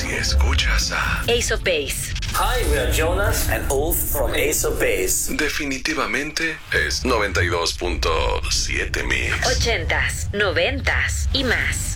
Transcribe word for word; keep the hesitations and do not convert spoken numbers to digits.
Si escuchas a Ace of Base. Hi, we are Jonas and Ulf from Ace of Base. definitivamente es noventa y dos punto siete mix. Ochentas, noventas y más.